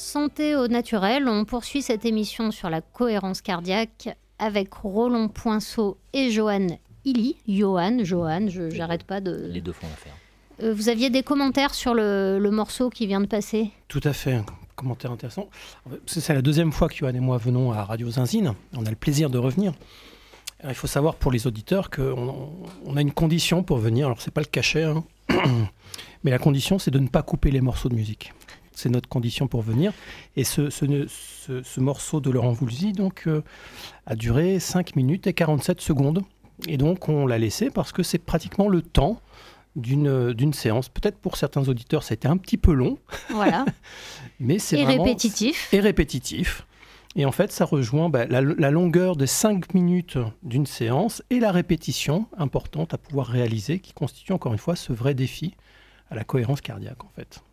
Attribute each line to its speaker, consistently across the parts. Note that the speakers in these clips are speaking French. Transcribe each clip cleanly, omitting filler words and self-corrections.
Speaker 1: Santé au naturel, on poursuit cette émission sur la cohérence cardiaque avec Roland Poinceau et Johan Illy. Johan, j'arrête pas de...
Speaker 2: Les deux font l'affaire.
Speaker 1: Vous aviez des commentaires sur le morceau qui vient de passer ?
Speaker 3: Tout à fait, un commentaire intéressant. C'est la deuxième fois que Johan et moi venons à Radio Zinzine. On a le plaisir de revenir. Alors, il faut savoir pour les auditeurs qu'on a une condition pour venir. Alors, c'est pas le cachet, hein. Mais la condition, c'est de ne pas couper les morceaux de musique. C'est notre condition pour venir. Et ce morceau de Laurent Voulzy donc, a duré 5 minutes et 47 secondes. Et donc, on l'a laissé parce que c'est pratiquement le temps d'une séance. Peut-être pour certains auditeurs, ça a été un petit peu long.
Speaker 1: Voilà.
Speaker 3: Mais c'est
Speaker 1: et
Speaker 3: vraiment...
Speaker 1: répétitif.
Speaker 3: Et répétitif. Et en fait, ça rejoint la longueur des 5 minutes d'une séance et la répétition importante à pouvoir réaliser qui constitue encore une fois ce vrai défi à la cohérence cardiaque en fait.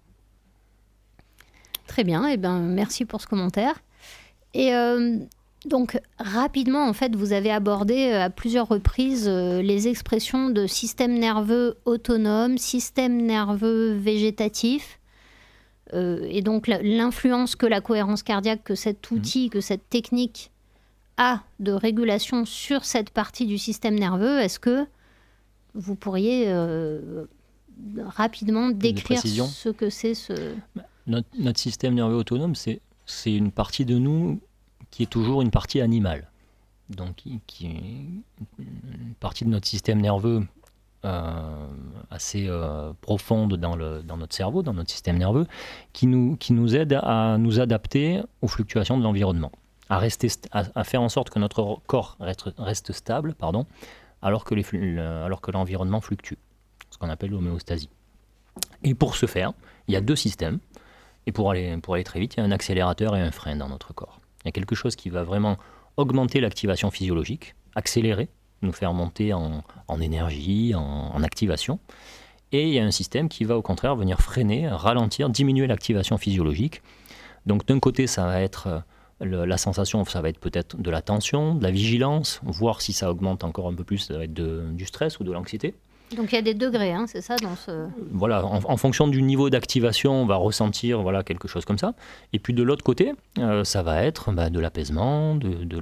Speaker 1: Très bien, eh ben, merci pour ce commentaire. Et donc rapidement, en fait, vous avez abordé à plusieurs reprises les expressions de système nerveux autonome, système nerveux végétatif. Et donc l'influence que la cohérence cardiaque, que cet outil, que cette technique a de régulation sur cette partie du système nerveux, est-ce que vous pourriez rapidement décrire ce que c'est
Speaker 2: Notre système nerveux autonome, c'est une partie de nous qui est toujours une partie animale. Donc qui est une partie de notre système nerveux assez profonde dans notre cerveau, dans notre système nerveux, qui nous aide à nous adapter aux fluctuations de l'environnement, à faire en sorte que notre corps reste stable, alors que l'environnement fluctue, ce qu'on appelle l'homéostasie. Et pour ce faire, il y a deux systèmes, et pour aller très vite, il y a un accélérateur et un frein dans notre corps. Il y a quelque chose qui va vraiment augmenter l'activation physiologique, accélérer, nous faire monter en énergie, en activation. Et il y a un système qui va au contraire venir freiner, ralentir, diminuer l'activation physiologique. Donc d'un côté, ça va être la sensation, ça va être peut-être de la tension, de la vigilance, voir si ça augmente encore un peu plus, ça va être du stress ou de l'anxiété.
Speaker 1: Donc il y a des degrés, hein, c'est ça dans ce...
Speaker 2: Voilà, en fonction du niveau d'activation, on va ressentir quelque chose comme ça. Et puis de l'autre côté, ça va être de l'apaisement,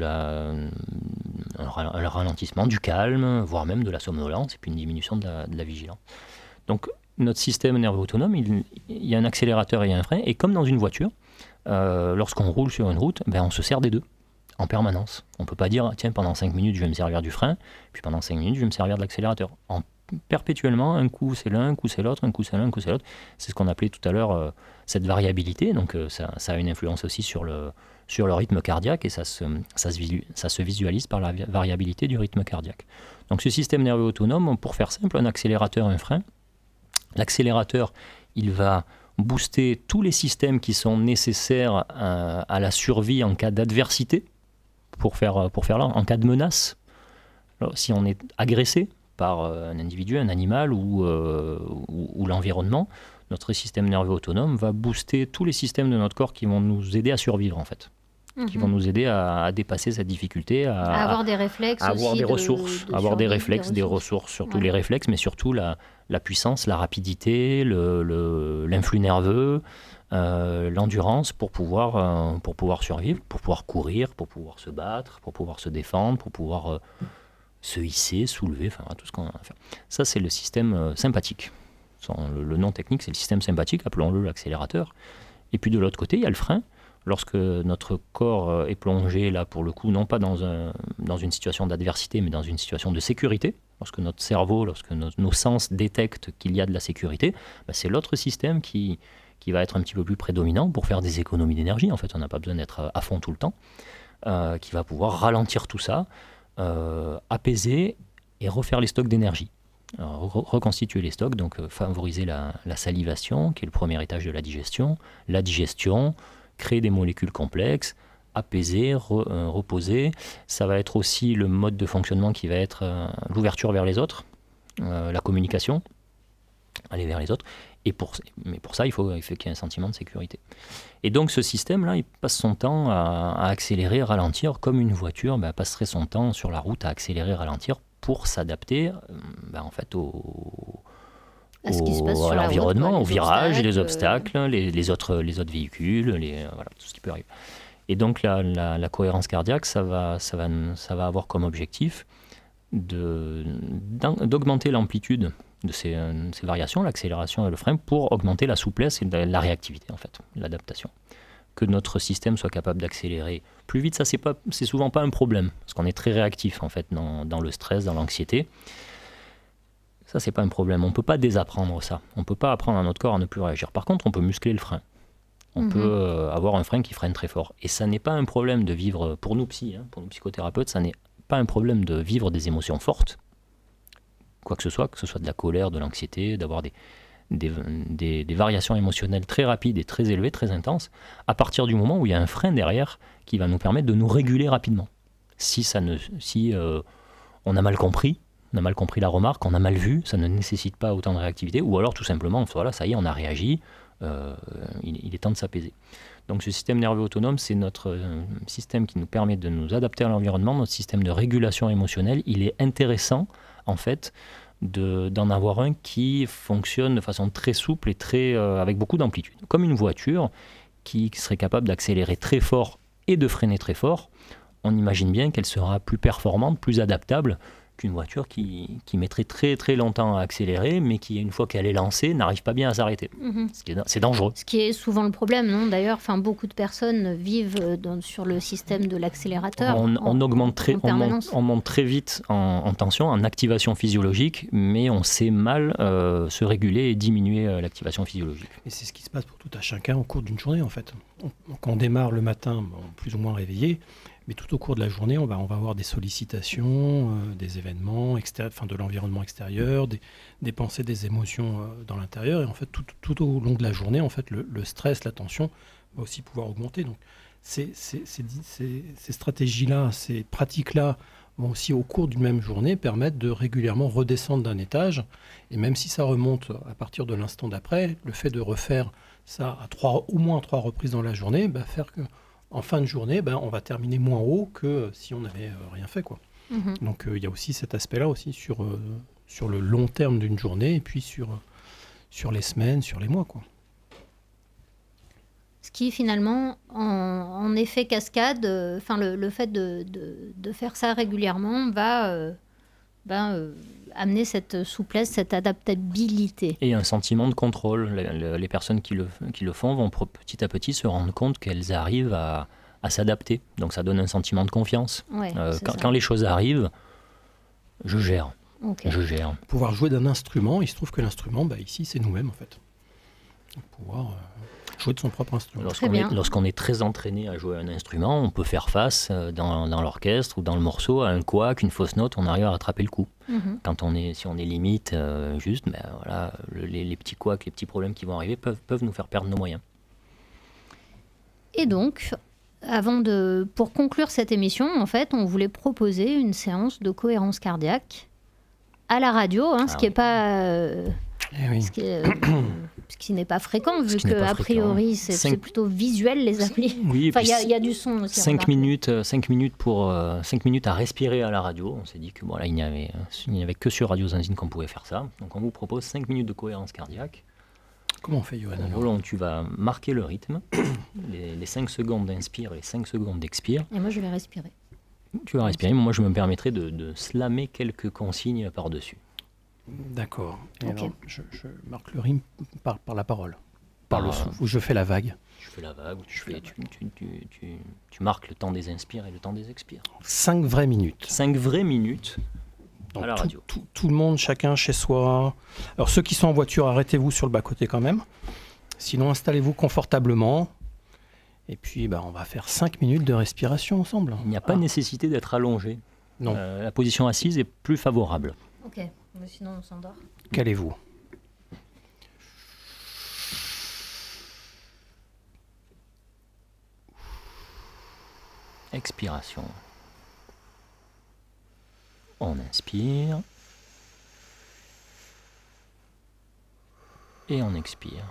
Speaker 2: un ralentissement, du calme, voire même de la somnolence, et puis une diminution de la vigilance. Donc notre système nerveux autonome, il y a un accélérateur et un frein, et comme dans une voiture, lorsqu'on roule sur une route, on se sert des deux en permanence. On ne peut pas dire, tiens, pendant 5 minutes, je vais me servir du frein, puis pendant 5 minutes, je vais me servir de l'accélérateur. Perpétuellement, un coup c'est l'un, un coup c'est l'autre, un coup c'est l'un, un coup c'est l'autre. C'est ce qu'on appelait tout à l'heure cette variabilité. Donc ça a une influence aussi sur le rythme cardiaque et ça se visualise par la variabilité du rythme cardiaque. Donc ce système nerveux autonome, pour faire simple, un accélérateur et un frein. L'accélérateur, il va booster tous les systèmes qui sont nécessaires à la survie en cas d'adversité, pour faire là, en cas de menace. Alors, si on est agressé par un individu, un animal ou l'environnement, notre système nerveux autonome va booster tous les systèmes de notre corps qui vont nous aider à survivre en fait, qui vont nous aider à dépasser cette difficulté, à
Speaker 1: avoir des réflexes,
Speaker 2: à avoir
Speaker 1: aussi
Speaker 2: des ressources, avoir des réflexes, des ressources, surtout les réflexes, mais surtout la puissance, la rapidité, l'influx nerveux, l'endurance pour pouvoir survivre, pour pouvoir courir, pour pouvoir se battre, pour pouvoir se défendre, pour pouvoir se hisser, soulever, enfin tout ce qu'on a à faire. Ça, c'est le système sympathique. Le nom technique, c'est le système sympathique, appelons-le l'accélérateur. Et puis de l'autre côté, il y a le frein. Lorsque notre corps est plongé, là pour le coup, non pas dans une situation d'adversité, mais dans une situation de sécurité, lorsque notre cerveau, lorsque nos sens détectent qu'il y a de la sécurité, c'est l'autre système qui va être un petit peu plus prédominant pour faire des économies d'énergie. En fait, on n'a pas besoin d'être à fond tout le temps, qui va pouvoir ralentir tout ça, apaiser et refaire les stocks d'énergie. Reconstituer les stocks, donc favoriser la salivation, qui est le premier étage de la digestion, créer des molécules complexes, apaiser, reposer. Ça va être aussi le mode de fonctionnement qui va être l'ouverture vers les autres, la communication, aller vers les autres. Mais pour ça, il faut qu'il y ait un sentiment de sécurité. Et donc ce système-là, il passe son temps à accélérer, ralentir, comme une voiture passerait son temps sur la route à accélérer, ralentir pour s'adapter en fait
Speaker 1: à ce qui se passe sur
Speaker 2: l'environnement, aux virages, les obstacles, les autres véhicules, voilà, tout ce qui peut arriver. Et donc la cohérence cardiaque, ça va avoir comme objectif d'augmenter l'amplitude de ces variations, l'accélération et le frein, pour augmenter la souplesse et la réactivité, en fait, l'adaptation. Que notre système soit capable d'accélérer plus vite, ça c'est souvent pas un problème, parce qu'on est très réactif en fait dans le stress, dans l'anxiété. Ça, c'est pas un problème. On ne peut pas désapprendre ça. On ne peut pas apprendre à notre corps à ne plus réagir. Par contre, on peut muscler le frein. On peut avoir un frein qui freine très fort. Et ça n'est pas un problème de vivre, pour nous pour nous psychothérapeutes, ça n'est pas un problème de vivre des émotions fortes, quoi que ce soit de la colère, de l'anxiété, d'avoir des variations émotionnelles très rapides et très élevées, très intenses, à partir du moment où il y a un frein derrière qui va nous permettre de nous réguler rapidement. Si on a mal compris, la remarque, on a mal vu, ça ne nécessite pas autant de réactivité, ou alors tout simplement, voilà, ça y est, on a réagi, il est temps de s'apaiser. Donc ce système nerveux autonome, c'est notre système qui nous permet de nous adapter à l'environnement, notre système de régulation émotionnelle. Il est intéressant, en fait, d'en avoir un qui fonctionne de façon très souple et avec beaucoup d'amplitude. Comme une voiture qui serait capable d'accélérer très fort et de freiner très fort, on imagine bien qu'elle sera plus performante, plus adaptable qu'une voiture qui mettrait très très longtemps à accélérer, mais qui, une fois qu'elle est lancée, n'arrive pas bien à s'arrêter. C'est dangereux.
Speaker 1: Ce qui est souvent le problème, non ? D'ailleurs, beaucoup de personnes vivent sur le système de l'accélérateur.
Speaker 2: On monte très vite en tension, en activation physiologique, mais on sait mal se réguler et diminuer l'activation physiologique.
Speaker 3: Et c'est ce qui se passe pour tout à chacun au cours d'une journée, en fait. Quand on démarre le matin, plus ou moins réveillé, mais tout au cours de la journée, on va avoir des sollicitations, des événements extérieurs, de l'environnement extérieur, des pensées, des émotions dans l'intérieur. Et en fait, tout au long de la journée, en fait, le stress, la tension va aussi pouvoir augmenter. Donc, ces stratégies-là, ces pratiques-là vont aussi, au cours d'une même journée, permettre de régulièrement redescendre d'un étage. Et même si ça remonte à partir de l'instant d'après, le fait de refaire ça au moins 3 reprises dans la journée, faire que en fin de journée, on va terminer moins haut que si on n'avait rien fait, quoi. Donc il y a aussi cet aspect-là aussi sur le long terme d'une journée et puis sur les semaines, sur les mois, quoi.
Speaker 1: Ce qui finalement, en effet cascade, le fait de faire ça régulièrement va amener cette souplesse, cette adaptabilité.
Speaker 2: Et un sentiment de contrôle. Les personnes qui le font vont petit à petit se rendre compte qu'elles arrivent à s'adapter. Donc ça donne un sentiment de confiance.
Speaker 1: Ouais,
Speaker 2: quand les choses arrivent, je gère.
Speaker 1: Okay.
Speaker 2: Je gère.
Speaker 3: Pouvoir jouer d'un instrument, il se trouve que l'instrument, ici, c'est nous-mêmes, en fait. Pouvoir jouer de son propre instrument.
Speaker 2: Lorsqu'on est très entraîné à jouer un instrument, on peut faire face dans l'orchestre ou dans le morceau à un couac, une fausse note, on arrive à rattraper le coup. Si on est limite, juste, voilà, les petits couacs, les petits problèmes qui vont arriver peuvent nous faire perdre nos moyens.
Speaker 1: Et donc, pour conclure cette émission, en fait, on voulait proposer une séance de cohérence cardiaque à la radio, ce qui n'est pas... ce qui n'est pas fréquent, vu qu'a priori, c'est plutôt visuel, les applis.
Speaker 2: Oui,
Speaker 1: il y a du son aussi.
Speaker 2: 5 minutes à respirer à la radio. On s'est dit que il n'y avait que sur Radio Zinzine qu'on pouvait faire ça. Donc on vous propose 5 minutes de cohérence cardiaque.
Speaker 3: Comment on fait, Johan?
Speaker 2: Roland, tu vas marquer le rythme, les 5 secondes d'inspire et les 5 secondes d'expire.
Speaker 1: Et moi, je vais respirer.
Speaker 2: Tu vas respirer, moi je me permettrai de slammer quelques consignes par-dessus.
Speaker 3: D'accord. Et okay. Alors, je marque le rythme par la parole, par le souffle, ou je fais la vague.
Speaker 2: Tu fais la vague, ou tu marques le temps des inspires et le temps des expires.
Speaker 3: 5 vraies minutes.
Speaker 2: 5 vraies minutes.
Speaker 3: Donc,
Speaker 2: à la radio.
Speaker 3: Tout le monde, chacun chez soi. Alors ceux qui sont en voiture, arrêtez-vous sur le bas-côté quand même. Sinon, installez-vous confortablement. Et puis, on va faire 5 minutes de respiration ensemble.
Speaker 2: Il n'y a pas nécessité d'être allongé.
Speaker 3: Non.
Speaker 2: La position assise est plus favorable.
Speaker 1: Ok, mais sinon on s'endort.
Speaker 3: Calez-vous.
Speaker 2: Expiration. On inspire. Et on expire.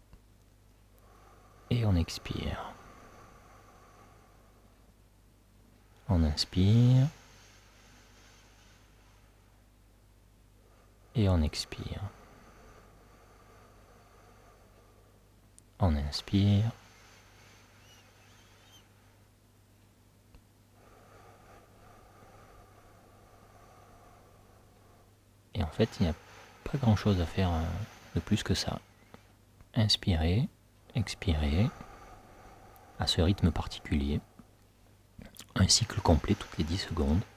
Speaker 2: Et on expire. On inspire. Et on expire. On inspire. Et en fait, il n'y a pas grand-chose à faire de plus que ça. Inspirer, expirer, à ce rythme particulier. Un cycle complet toutes les 10 secondes.